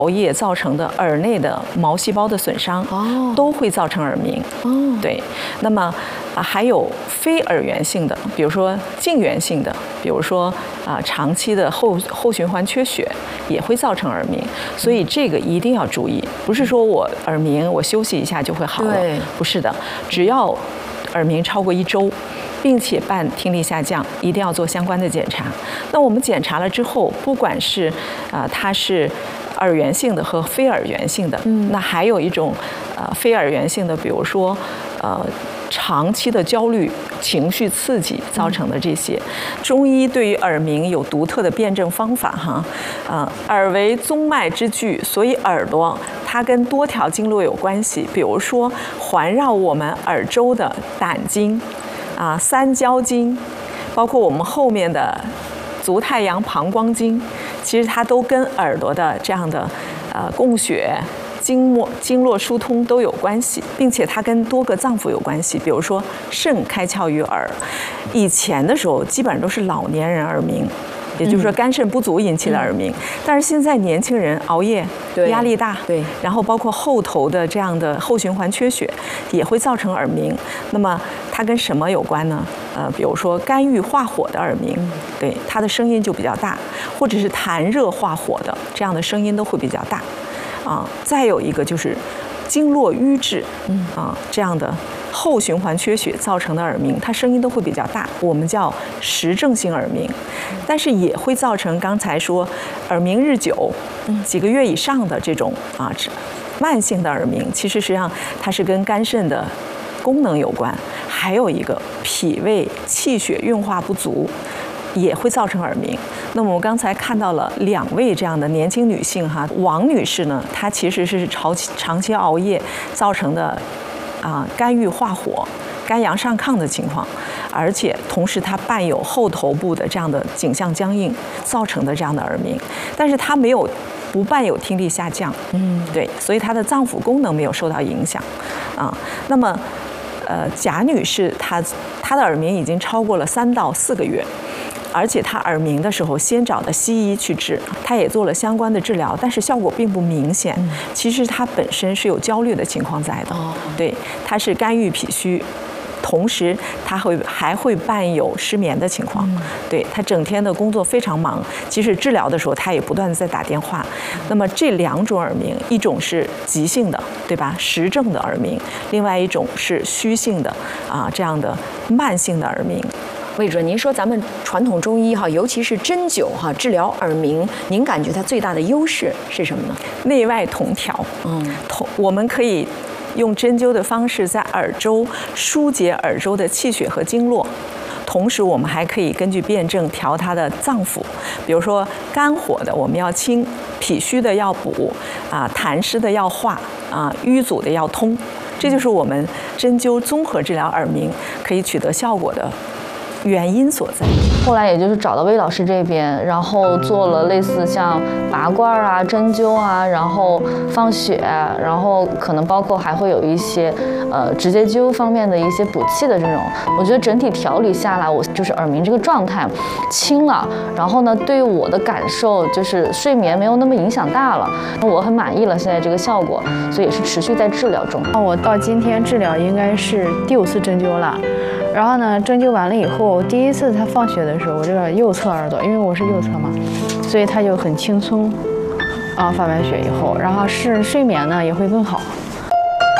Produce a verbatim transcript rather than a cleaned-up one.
熬夜造成的耳内的毛细胞的损伤，哦，都会造成耳鸣。哦，对。那么啊，还有非耳源性的，比如说近源性的，比如说啊，长期的后后循环缺血也会造成耳鸣。所以这个一定要注意，不是说我耳鸣我休息一下就会好了，不是的，只要耳鸣超过一周，并且伴听力下降，一定要做相关的检查。那我们检查了之后，不管是啊、呃，它是耳源性的和非耳源性的，嗯，那还有一种呃非耳源性的，比如说呃长期的焦虑、情绪刺激造成的这些。中医对于耳鸣有独特的辩证方法哈，呃，耳为宗脉之具，所以耳朵它跟多条经络有关系，比如说环绕我们耳周的胆经。啊，三焦经，包括我们后面的足太阳膀胱经，其实它都跟耳朵的这样的呃供血、经络经络疏通都有关系，并且它跟多个脏腑有关系。比如说肾开窍于耳，以前的时候基本上都是老年人耳鸣。也就是说，肝肾不足引起的耳鸣，嗯、但是现在年轻人熬夜、压力大，对，然后包括后头的这样的后循环缺血，也会造成耳鸣。那么它跟什么有关呢？呃，比如说肝郁化火的耳鸣，对，它的声音就比较大，或者是痰热化火的，这样的声音都会比较大。啊，再有一个就是经络瘀滞，嗯啊这样的。后循环缺血造成的耳鸣，它声音都会比较大，我们叫实证性耳鸣，但是也会造成刚才说耳鸣日久，几个月以上的这种啊慢性的耳鸣，其实实际上它是跟肝肾的功能有关，还有一个脾胃气血运化不足。也会造成耳鸣。那么我们刚才看到了两位这样的年轻女性哈，王女士呢，她其实是长期长期熬夜造成的啊肝郁化火、肝阳上亢的情况，而且同时她伴有后头部的这样的颈项僵硬造成的这样的耳鸣，但是她没有不伴有听力下降，嗯，对，所以她的脏腑功能没有受到影响啊。那么呃，贾女士她她的耳鸣已经超过了三到四个月。而且他耳鸣的时候，先找的西医去治，他也做了相关的治疗，但是效果并不明显。嗯、其实他本身是有焦虑的情况在的，哦、对，他是肝郁脾虚，同时他会还会伴有失眠的情况。嗯、对他整天的工作非常忙，即使治疗的时候，他也不断的在打电话。嗯、那么这两种耳鸣，一种是急性的，对吧？实证的耳鸣，另外一种是虚性的啊这样的慢性的耳鸣。 魏主任，您说咱们传统中医哈，尤其是针灸哈治疗耳鸣，您感觉它最大的优势是什么呢？ 内外同调。嗯，同我们可以用针灸的方式在耳周疏解耳周的气血和经络，同时我们还可以根据辩证调它的脏腑，比如说肝火的我们要清，脾虚的要补，啊痰湿的要化，啊瘀阻的要通，这就是我们针灸综合治疗耳鸣可以取得效果的原因所在。 后来也就是找到魏老师这边，然后做了类似像拔罐啊、针灸啊，然后放血，然后可能包括还会有一些呃直接灸方面的一些补气的这种。我觉得整体调理下来，我就是耳鸣这个状态轻了，然后呢，对于我的感受就是睡眠没有那么影响大了，我很满意了现在这个效果，所以也是持续在治疗中。 我到今天治疗应该是第五次针灸了。然后呢，针灸完了以后，第一次他放血的时候，我这个右侧耳朵，因为我是右侧嘛，所以他就很轻松，啊，放完血以后，然后是睡眠呢也会更好。